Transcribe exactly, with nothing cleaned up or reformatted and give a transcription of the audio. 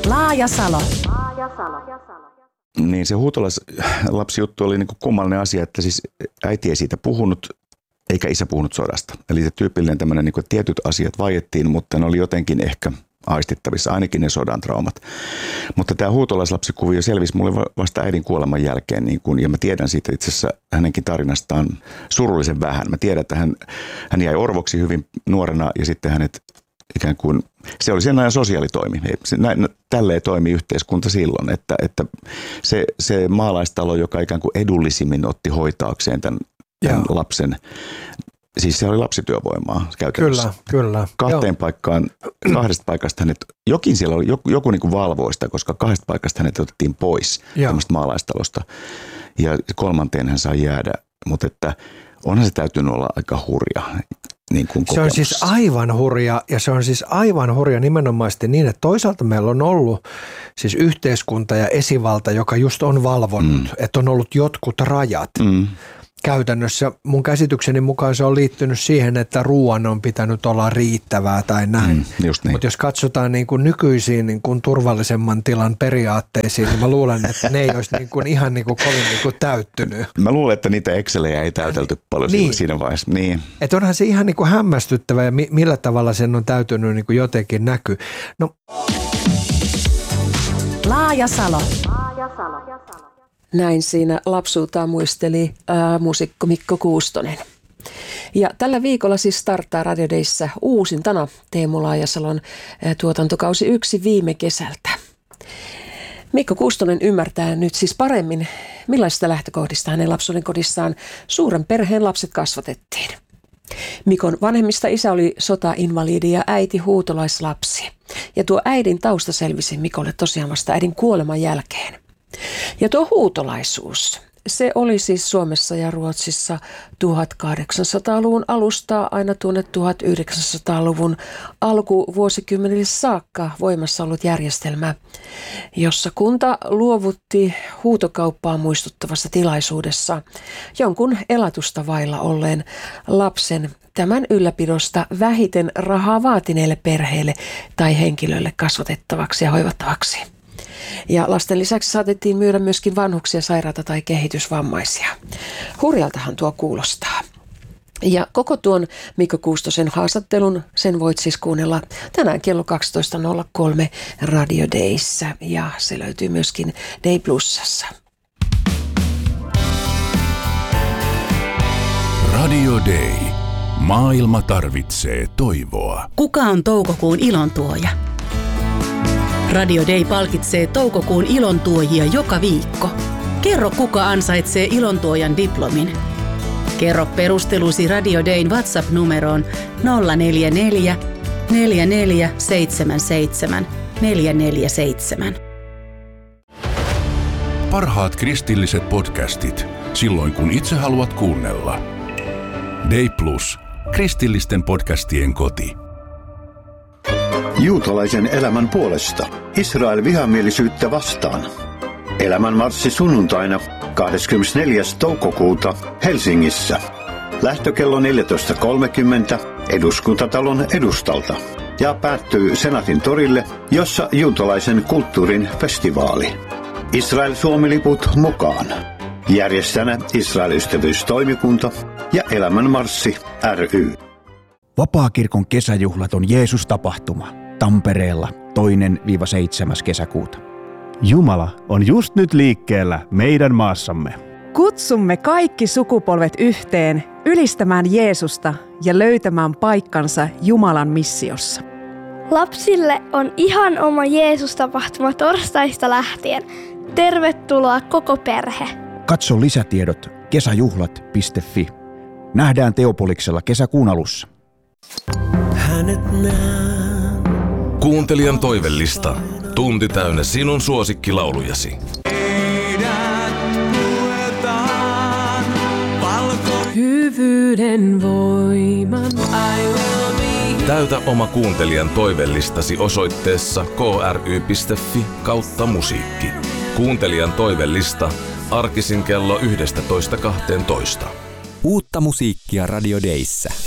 Laajasalo. Niin se huutolaislapsijuttu oli niin kuin kummallinen asia, että siis äiti ei siitä puhunut, eikä isä puhunut sodasta. Eli se tyypillinen tämmöinen, niin kuin tietyt asiat vaiettiin, mutta ne oli jotenkin ehkä aistittavissa, ainakin ne sodan traumat. Mutta tämä huutolaislapsikuvio selvisi mulle vasta äidin kuoleman jälkeen, niin kun, ja mä tiedän siitä itse asiassa hänenkin tarinastaan surullisen vähän. Mä tiedän, että hän, hän jäi orvoksi hyvin nuorena, ja sitten hänet ikään kuin, se oli sen ajan sosiaalitoimi. Se, näin, tälleen toimi yhteiskunta silloin, että, että se, se maalaistalo, joka ikään kuin edullisimmin otti hoitaakseen tämän, tämän lapsen, siis se oli lapsityövoimaa käytännössä. Kyllä, kyllä. Kahteen Joo. paikkaan, kahdesta paikasta hänet, jokin siellä oli, joku, joku niin kuin valvoi sitä, koska kahdesta paikasta hänet otettiin pois Joo. tämmöistä maalaistalosta. Ja kolmanteen hän sai jäädä, mutta että onhan se täytynyt olla aika hurja. Niin kuin se on siis aivan hurja, ja se on siis aivan hurja nimenomaisesti niin, että toisaalta meillä on ollut siis yhteiskunta ja esivalta, joka just on valvonnut, mm. että on ollut jotkut rajat. Mm. Käytännössä mun käsitykseni mukaan se on liittynyt siihen, että ruoan on pitänyt olla riittävää tai näin. Mm, niin. Mutta jos katsotaan niin kuin nykyisiin niin kuin turvallisemman tilan periaatteisiin, niin mä luulen, että ne ei olisi niin kuin ihan niin kuin kovin niin kuin täyttynyt. Mä luulen, että niitä Excelejä ei täytelty paljon niin. siinä vaiheessa. Niin. Että onhan se ihan niin kuin hämmästyttävä ja mi- millä tavalla sen on täytynyt niin kuin jotenkin näkyy. No. Laajasalo. Näin siinä lapsuuttaan muisteli ää, muusikko Mikko Kuustonen. Ja tällä viikolla siis starttaa Radio Dayssä uusintana Teemu Laajasalon ää, tuotantokausi yksi viime kesältä. Mikko Kuustonen ymmärtää nyt siis paremmin, millaisista lähtökohdista hänen lapsuuden kodissaan suuren perheen lapset kasvatettiin. Mikon vanhemmista isä oli sotainvalidi ja äiti huutolaislapsi. Ja tuo äidin tausta selvisi Mikolle tosiaan vasta äidin kuoleman jälkeen. Ja tuo huutolaisuus, se oli siis Suomessa ja Ruotsissa tuhatkahdeksansataaluvun alusta aina tuonne tuhatyhdeksänsataaluvun alkuvuosikymmenille saakka voimassa ollut järjestelmä, jossa kunta luovutti huutokauppaa muistuttavassa tilaisuudessa jonkun elatusta vailla olleen lapsen tämän ylläpidosta vähiten rahaa vaatineille perheille tai henkilöille kasvatettavaksi ja hoivattavaksi. Ja lasten lisäksi saatettiin myydä myöskin vanhuksia, sairaata tai kehitysvammaisia. Hurjaltahan tuo kuulostaa. Ja koko tuon Mikko Kuustosen haastattelun, sen voit siis kuunnella tänään kello kaksitoista nolla kolme Radio Dayssä ja se löytyy myöskin Day Plusassa. Radio Day. Maailma tarvitsee toivoa. Kuka on toukokuun ilontuoja? Radio Day palkitsee toukokuun ilontuojia joka viikko. Kerro, kuka ansaitsee ilontuojan diplomin. Kerro perustelusi Radio Dayn WhatsApp-numeroon nolla neljä neljä, neljä neljä seitsemän seitsemän, neljä neljä seitsemän. Parhaat kristilliset podcastit, silloin kun itse haluat kuunnella. Day Plus, kristillisten podcastien koti. Juutalaisen elämän puolesta. Israel vihamielisyyttä vastaan. Elämän marssi sunnuntaina kahdeskymmenesneljäs toukokuuta Helsingissä. Lähtökello neljätoista kolmekymmentä Eduskuntatalon edustalta. Ja päättyy Senaatin torille, jossa juutalaisen kulttuurin festivaali. Israel-Suomi-liput mukaan. Järjestäjänä Israel-ystävyystoimikunta ja Elämän marssi ry. Vapaakirkon kesäjuhlat on Jeesus-tapahtuma Tampereella toinen seitsemäs kesäkuuta. Jumala on just nyt liikkeellä meidän maassamme. Kutsumme kaikki sukupolvet yhteen ylistämään Jeesusta ja löytämään paikkansa Jumalan missiossa. Lapsille on ihan oma Jeesus-tapahtuma torstaista lähtien. Tervetuloa koko perhe. Katso lisätiedot kesäjuhlat piste fi. Nähdään Teopoliksella kesäkuun alussa. Kuuntelijan toivellista. Tunti täynnä sinun suosikkilaulujasi. Hyvyyden voiman. Täytä oma kuuntelijan toivellistasi osoitteessa k r y piste f i kautta musiikki. Kuuntelijan toivellista arkisin kello yksitoista kahteentoista. Uutta musiikkia Radio Dayssä.